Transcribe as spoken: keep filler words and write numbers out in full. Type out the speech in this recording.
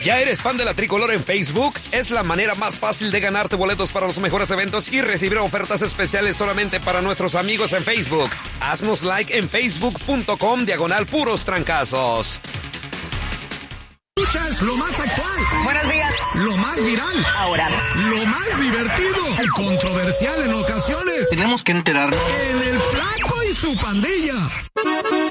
¿Ya eres fan de la Tricolor en Facebook? Es la manera más fácil de ganarte boletos para los mejores eventos y recibir ofertas especiales solamente para nuestros amigos en Facebook. Haznos like en facebook.com diagonal puros trancazos. Escuchas lo más actual. Buenos días. Lo más viral. Ahora. Lo más divertido. Y controversial en ocasiones. Tenemos que enterarnos. En el Flaco y su pandilla.